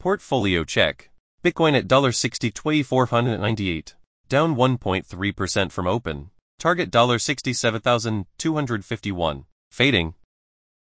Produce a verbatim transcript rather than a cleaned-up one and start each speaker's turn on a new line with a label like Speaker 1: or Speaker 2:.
Speaker 1: Portfolio check. Bitcoin at sixty thousand four hundred ninety-eight dollars, down one point three percent from open. Target sixty-seven thousand two hundred fifty-one. Fading.